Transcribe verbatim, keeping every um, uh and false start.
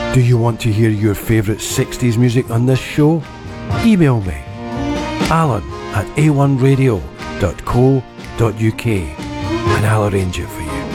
Do you want to hear your favourite sixties music on this show? Email me, alan at a one radio dot co dot uk, and I'll arrange it for you.